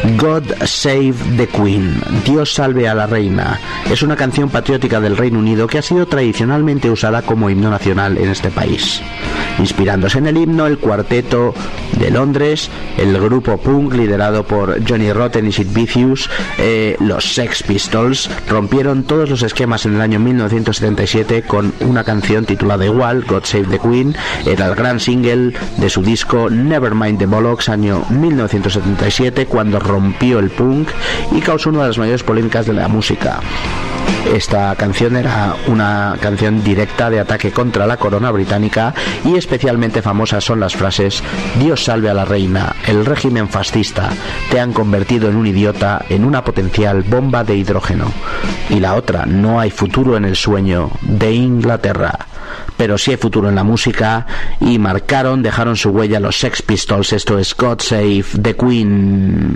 God Save the Queen, Dios salve a la reina, es una canción patriótica del Reino Unido que ha sido tradicionalmente usada como himno nacional en este país. Inspirándose en el himno, el cuarteto de Londres, el grupo punk liderado por Johnny Rotten y Sid Vicious, los Sex Pistols, rompieron todos los esquemas en el año 1977 con una canción titulada igual, God Save the Queen. Era el gran single de su disco Nevermind the Bollocks, año 1977, cuando rompió el punk y causó una de las mayores polémicas de la música. Esta canción era una canción directa de ataque contra la corona británica y especialmente famosas son las frases: Dios salve a la reina, el régimen fascista, te han convertido en un idiota, en una potencial bomba de hidrógeno. Y la otra, no hay futuro en el sueño, de Inglaterra. Pero sí hay futuro en la música y dejaron su huella los Sex Pistols. Esto es God Save the Queen.